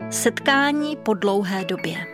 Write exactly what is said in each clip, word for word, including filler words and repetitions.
Setkání po dlouhé době.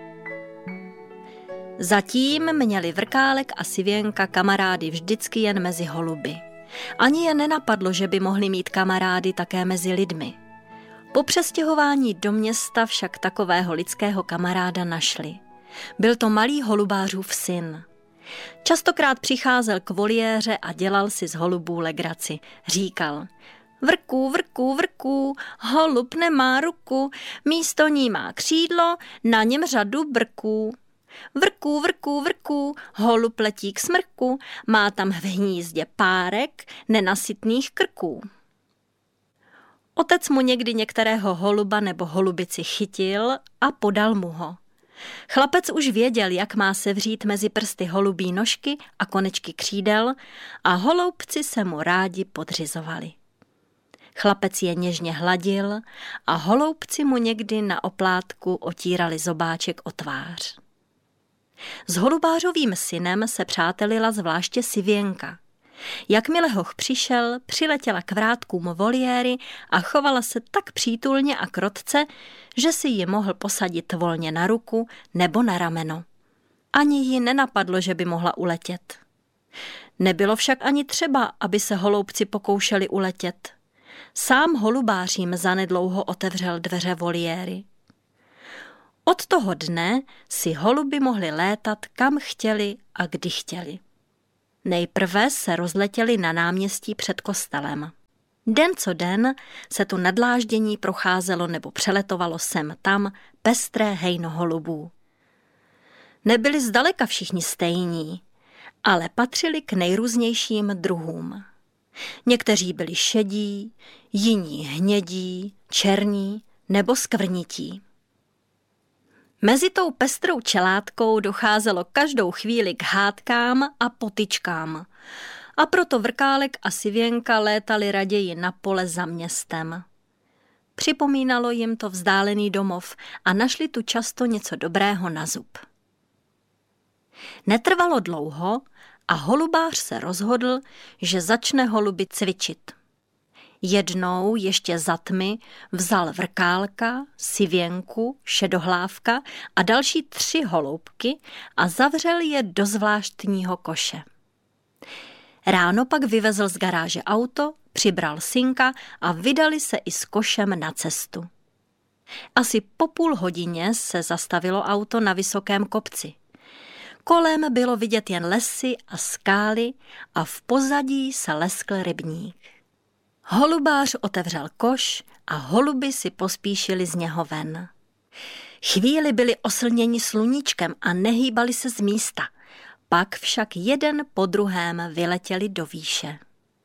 Zatím měli Vrkálek a Sivěnka kamarády vždycky jen mezi holuby. Ani je nenapadlo, že by mohli mít kamarády také mezi lidmi. Po přestěhování do města však takového lidského kamaráda našli. Byl to malý holubářův syn. Častokrát přicházel k voliéře a dělal si z holubů legraci. Říkal: Vrku, vrku, vrku, holub nemá ruku, místo ní má křídlo, na něm řadu brků. Vrku, vrku, vrku, holub letí k smrku, má tam v hnízdě párek nenasytných krků. Otec mu někdy některého holuba nebo holubici chytil a podal mu ho. Chlapec už věděl, jak má sevřít mezi prsty holubí nožky a konečky křídel a holoubci se mu rádi podřizovali. Chlapec je něžně hladil a holoubci mu někdy na oplátku otírali zobáček o tvář. S holubářovým synem se přátelila zvláště Sivěnka. Jakmile hoch přišel, přiletěla k vrátkům voliéry a chovala se tak přítulně a krotce, že si ji mohl posadit volně na ruku nebo na rameno. Ani jí nenapadlo, že by mohla uletět. Nebylo však ani třeba, aby se holoubci pokoušeli uletět. Sám holubář jim zanedlouho otevřel dveře voliéry. Od toho dne si holuby mohli létat kam chtěli a kdy chtěli. Nejprve se rozletěli na náměstí před kostelem. Den co den se tu na dláždění procházelo nebo přeletovalo sem tam pestré hejno holubů. Nebyli zdaleka všichni stejní, ale patřili k nejrůznějším druhům. Někteří byli šedí, jiní hnědí, černí nebo skvrnití. Mezi tou pestrou čeládkou docházelo každou chvíli k hádkám a potyčkám. A proto Vrkálek a Sivěnka létali raději na pole za městem. Připomínalo jim to vzdálený domov a našli tu často něco dobrého na zub. Netrvalo dlouho a holubář se rozhodl, že začne holuby cvičit. Jednou ještě za tmy vzal Vrkálka, Sivěnku, Šedohlávka a další tři holoubky a zavřel je do zvláštního koše. Ráno pak vyvezl z garáže auto, přibral synka a vydali se i s košem na cestu. Asi po půl hodině se zastavilo auto na vysokém kopci. Kolem bylo vidět jen lesy a skály a v pozadí se leskl rybník. Holubář otevřel koš a holuby si pospíšili z něho ven. Chvíli byli oslněni sluníčkem a nehýbali se z místa, pak však jeden po druhém vyletěli do výše.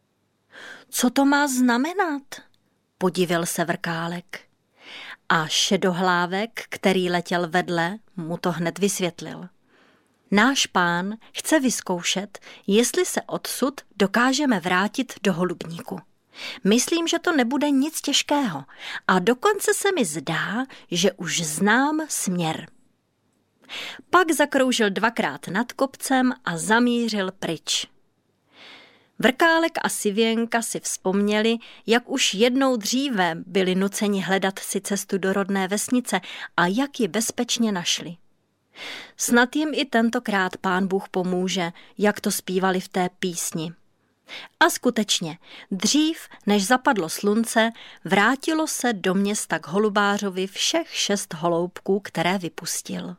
Co to má znamenat? Podivil se Vrkálek. A Šedohlávek, který letěl vedle, mu to hned vysvětlil. Náš pán chce vyzkoušet, jestli se odsud dokážeme vrátit do holubníku. Myslím, že to nebude nic těžkého a dokonce se mi zdá, že už znám směr. Pak zakroužil dvakrát nad kopcem a zamířil pryč. Vrkálek a Sivěnka si vzpomněli, jak už jednou dříve byli nuceni hledat si cestu do rodné vesnice a jak ji bezpečně našli. Snad jim i tentokrát Pán Bůh pomůže, jak to zpívali v té písni. A skutečně, dřív, než zapadlo slunce, vrátilo se do města k holubářovi všech šest holoubků, které vypustil.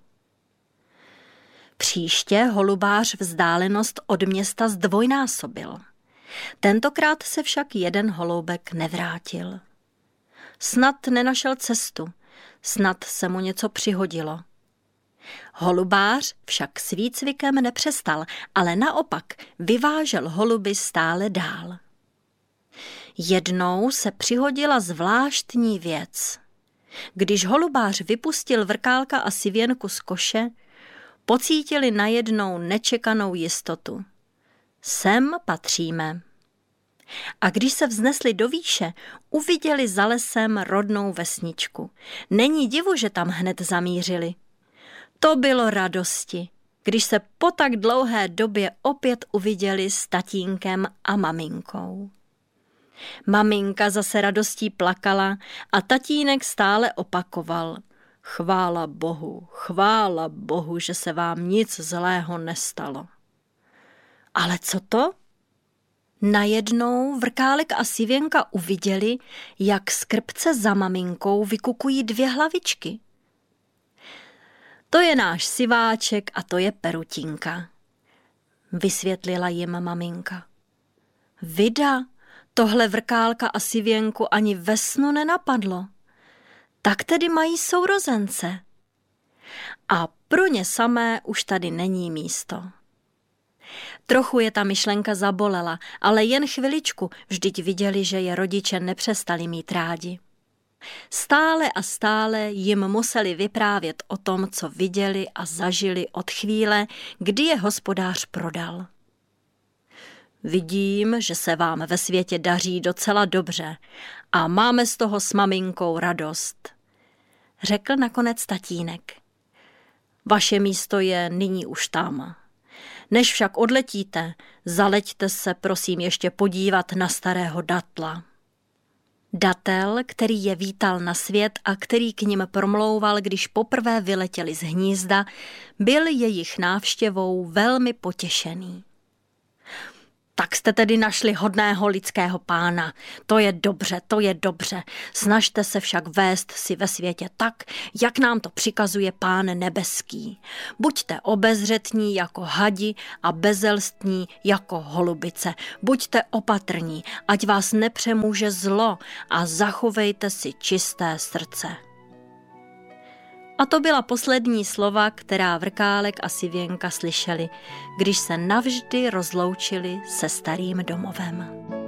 Příště holubář vzdálenost od města zdvojnásobil. Tentokrát se však jeden holoubek nevrátil. Snad nenašel cestu, snad se mu něco přihodilo. Holubář však s výcvikem nepřestal, ale naopak vyvážel holuby stále dál. Jednou se přihodila zvláštní věc. Když holubář vypustil Vrkálka a Sivěnku z koše, pocítili najednou nečekanou jistotu. Sem patříme. A když se vznesli do výše, uviděli za lesem rodnou vesničku. Není divu, že tam hned zamířili. To bylo radosti, když se po tak dlouhé době opět uviděli s tatínkem a maminkou. Maminka zase radostí plakala a tatínek stále opakoval: chvála Bohu, chvála Bohu, že se vám nic zlého nestalo. Ale co to? Najednou Vrkálek a Sivěnka uviděli, jak z krpce za maminkou vykukují dvě hlavičky. To je náš Siváček a to je Perutinka, vysvětlila jim maminka. Vida, tohle Vrkálka a Sivěnku ani ve snu nenapadlo. Tak tedy mají sourozence. A pro ně samé už tady není místo. Trochu je ta myšlenka zabolela, ale jen chviličku, vždyť viděli, že je rodiče nepřestali mít rádi. Stále a stále jim museli vyprávět o tom, co viděli a zažili od chvíle, kdy je hospodář prodal. Vidím, že se vám ve světě daří docela dobře a máme z toho s maminkou radost, řekl nakonec tatínek. Vaše místo je nyní už tam. Než však odletíte, zaleďte se prosím ještě podívat na starého Datla. Datel, který je vítal na svět a který k nim promlouval, když poprvé vyletěli z hnízda, byl jejich návštěvou velmi potěšený. Tak jste tedy našli hodného lidského pána. To je dobře, to je dobře. Snažte se však vést si ve světě tak, jak nám to přikazuje Pán nebeský. Buďte obezřetní jako hadi a bezelstní jako holubice. Buďte opatrní, ať vás nepřemůže zlo a zachovejte si čisté srdce. A to byla poslední slova, která Vrkálek a Sivěnka slyšeli, když se navždy rozloučili se starým domovem.